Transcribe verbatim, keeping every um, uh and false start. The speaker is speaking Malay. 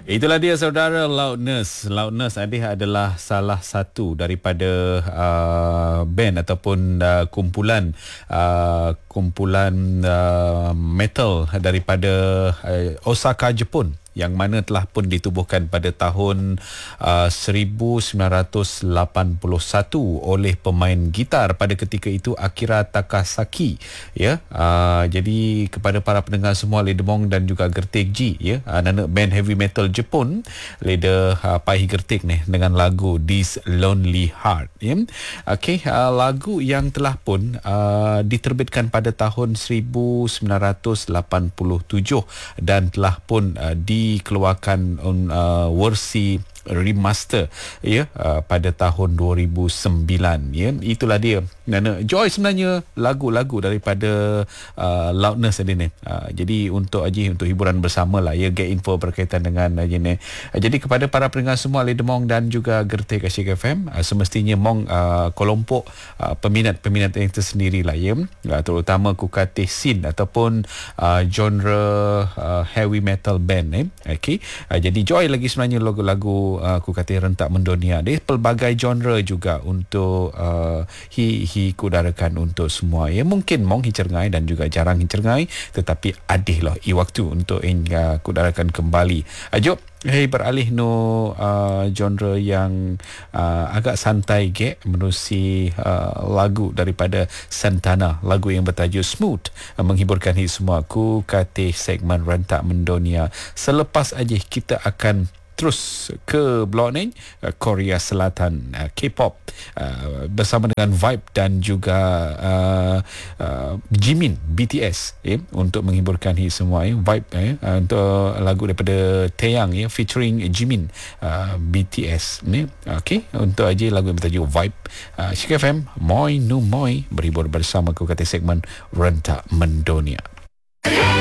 Itulah dia saudara, Loudness. Loudness Adih adalah salah satu daripada uh, band ataupun uh, kumpulan uh, kumpulan uh, metal daripada uh, Osaka, Jepun, yang mana telah pun ditubuhkan pada tahun uh, seribu sembilan ratus lapan puluh satu oleh pemain gitar pada ketika itu Akira Takasaki, ya. Uh, jadi kepada para pendengar semua, Ledemong dan juga Gertik G, ya, uh, nana band heavy metal Jepun, Leda uh, Pai Gertik ni dengan lagu This Lonely Heart, ya. Okey, uh, lagu yang telah pun uh, diterbitkan pada tahun seribu sembilan ratus lapan puluh tujuh dan telah pun uh, di dikeluarkan uh, versi remaster, ya, uh, pada tahun dua ribu sembilan, ya. Itulah dia. Nana Joy sebenarnya lagu-lagu daripada uh, Loudness tadi ni. Uh, jadi untuk Haji, untuk hiburan bersama lah, ya, get info berkaitan dengan Haji ni. Uh, jadi kepada para pendengar semua, Ledemong dan juga Gertik Asyik F M, uh, semestinya Mong uh, kelompok uh, peminat-peminat yang tersendiri lah, ya. Uh, terutama kukatih scene ataupun uh, genre uh, heavy metal band, eh. Okay. Uh, jadi Joy lagi sebenarnya lagu-lagu aku kata rentak mendunia. Dia pelbagai genre juga untuk uh, hi hi kudarakan untuk semua, ya. Mungkin mong hicergai dan juga jarang hicergai, tetapi adih lah i waktu untuk uh, kudarakan kembali. Ajo hey beralih no uh, genre yang uh, agak santai ge, menerusi uh, lagu daripada Santana, lagu yang bertajuk Smooth, uh, menghiburkan hi semua ku kata segmen rentak mendunia. Selepas aja kita akan terus ke blok ni, uh, Korea Selatan, uh, K-pop, uh, bersama dengan Vibe dan juga uh, uh, Jimin B T S, eh, untuk menghiburkan hi semua, eh. Vibe, eh, uh, untuk lagu daripada Taeyang, ya, featuring Jimin, uh, B T S ni. Okey, untuk aja lagu yang bertajuk Vibe. uh, Asyik F M, Moi Nu Moi, berhibur bersama aku kata segmen rentak mendunia.